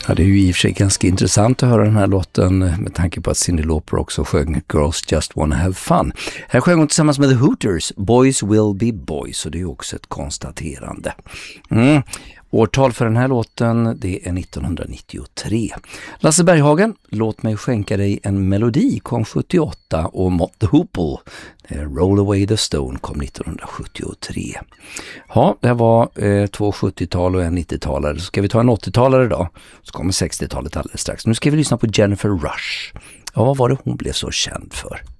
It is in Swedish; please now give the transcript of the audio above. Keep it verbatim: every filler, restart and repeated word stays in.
Ja, det är ju i och för sig ganska intressant att höra den här låten med tanke på att Cyndi Lauper också sjöng Girls Just Wanna Have Fun. Här sjöng hon tillsammans med The Hooters, Boys Will Be Boys, och det är också ett konstaterande. Mm. Årtal för den här låten, det är nittonhundranittiotre. Lasse Berghagen, Låt mig skänka dig en melodi, kom sjuttioåtta, och Mott the Hoople, Roll Away the Stone, kom nittonhundrasjuttiotre. Ja, det var eh, två sjuttiotal och en nittiotalare. Så ska vi ta en åttiotalare då, så kommer sextiotalet alldeles strax. Nu ska vi lyssna på Jennifer Rush. Ja, vad var det hon blev så känd för?